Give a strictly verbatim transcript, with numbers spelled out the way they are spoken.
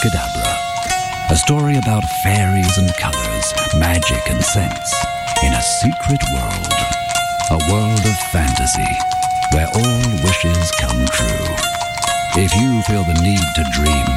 Abracadabra. A story about fairies and colors, magic and scents, in a secret world. A world of fantasy, where all wishes come true. If you feel the need to dream,